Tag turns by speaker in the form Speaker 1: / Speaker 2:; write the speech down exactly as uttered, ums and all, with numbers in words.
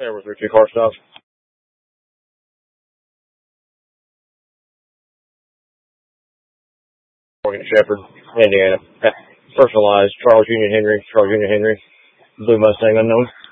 Speaker 1: There was Richie car stop. Morgan Shepherd, Indiana. Personalized Charles Union Henry, Charles Union Henry, Blue Mustang unknown.